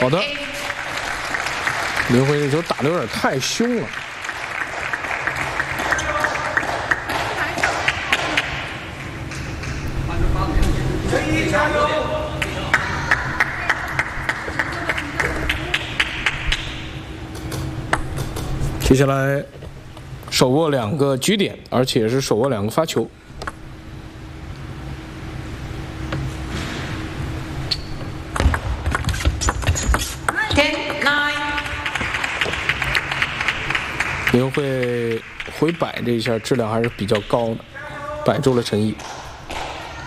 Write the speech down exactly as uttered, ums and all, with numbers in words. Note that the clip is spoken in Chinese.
好的，林辉这球打得有点太凶了。接下来手握两个局点，而且是手握两个发球。 林慧回摆这一下质量还是比较高的，摆住了陈毅。